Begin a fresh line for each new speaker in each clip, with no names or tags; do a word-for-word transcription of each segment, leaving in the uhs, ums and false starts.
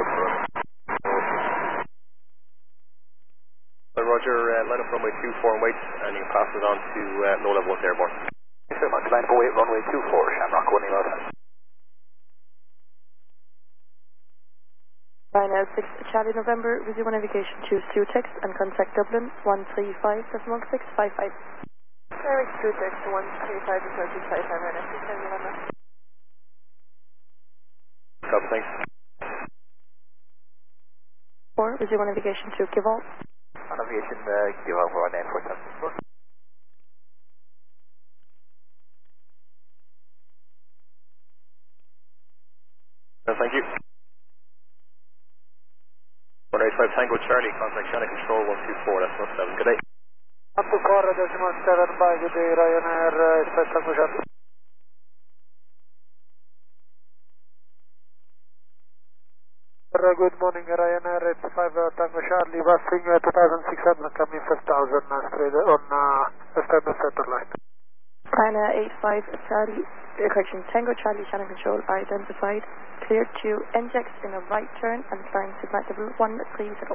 Well, Roger, uh, line up runway two four and wait, and you can pass it on to uh, low level one airborne.
Thanks very much. Line for wait, runway two four, Shamrock one eleven.
Ryanair six Charlie November, with your navigation to Sutex and contact Dublin one three five seven one six five five.
Direct Sutex one three five seven six five five, Ryanair six Charlie November.
Copy, thanks.
four, with your navigation to Kival.
Navigation, uh, give over on nine four seven four.
No, thank you. one eight five Tango Charlie, contact Channel Control one two four, that's one seven, good day.
Up to four, decimal seven by good day, Ryanair uh, Express Tango Charlie. Uh, good morning, Ryanair eighty-five uh, Tango Charlie, passing uh, two thousand six hundred, coming five thousand uh, straight on uh, the standard center line.
Ryanair eighty-five Charlie, uh, correction, Tango Charlie channel control identified. Clear to N J X in a right turn and climb to flight level one three zero.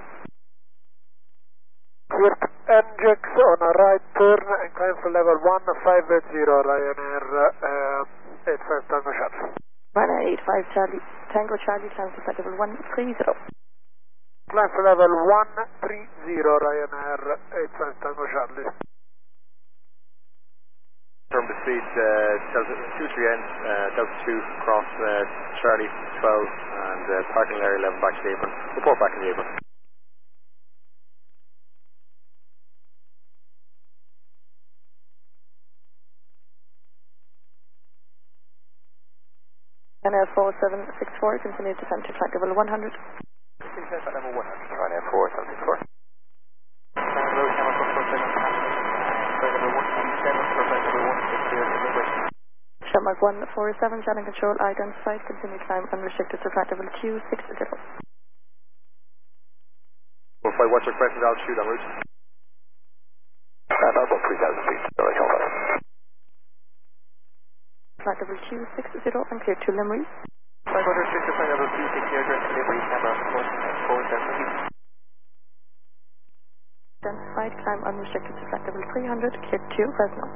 Clear to N J X on a right turn and climb for level one five zero, Ryanair uh, eighty-five Tango Charlie.
Ryanair eighty-five Charlie, Tango Charlie climb to flight level one three zero.
Climb for level one three zero, Ryanair eighty-five Tango Charlie.
Term to speed, uh, Delta two three N, uh, Delta two cross uh, Charlie twelve and uh, parking area eleven back to the apron. Report back in the apron.
Ryanair four seven six four, continue descent to flight level one hundred.
Please flight level one hundred, Ryanair four seven six four.
Shamrock one four seven, channel control identified, continue climb unrestricted to flight level two six zero.
four five, what's your present altitude en route?
Uh, about three thousand feet, direction five.
Flight level two six zero and clear to Limerick.
five hundred restricted flight level two six zero, direct delivery, camera four seven feet.
Identified, climb unrestricted to flight level three hundred, clear to Fresno.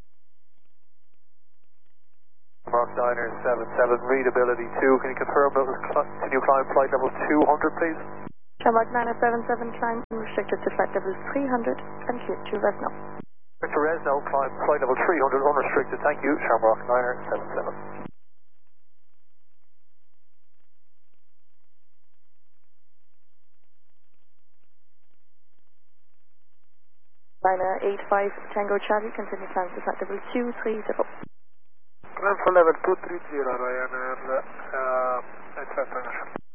Mark Niner seven seven, readability two, can you confirm that was can you climb flight level two hundred please?
Shamrock niner seven seven, climb unrestricted to flight level three hundred and clear to Fresno.
To Resno, climb flight level three hundred, unrestricted, thank you, Shamrock Niner seven seven.
Ryanair eighty-five Tango Charlie, continue climb to flight level two three zero.
Climb for level two three zero, Ryanair uh, eighty-five Tango Charlie.